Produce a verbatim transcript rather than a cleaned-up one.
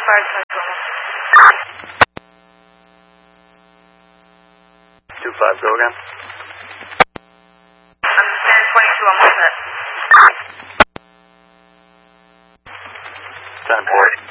five Central. two five, go again. I'm ten twenty-two, I'm all set. ten four.